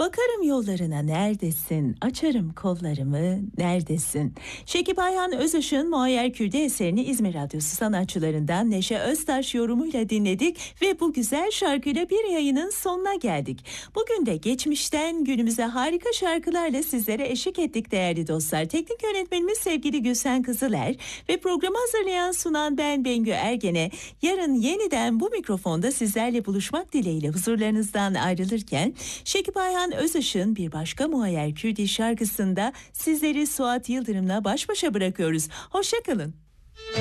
Bakarım yollarına neredesin, açarım kollarımı neredesin. Şekip Ayhan Özışık'ın Muayyer Kürdi eserini İzmir Radyosu sanatçılarından Neşe Öztaş yorumuyla dinledik ve bu güzel şarkıyla bir yayının sonuna geldik. Bugün de geçmişten günümüze harika şarkılarla sizlere eşlik ettik değerli dostlar. Teknik yönetmenimiz sevgili Gülsen Kızıler ve programı hazırlayan sunan ben Bengü Ergen'e yarın yeniden bu mikrofonda sizlerle buluşmak dileğiyle huzurlarınızdan ayrılırken Şekip Ayhan Özışık'ın bir başka Muayyer Kürdi şarkısında sizleri Suat Yıldırım'la baş başa bırakıyoruz. Hoşça kalın.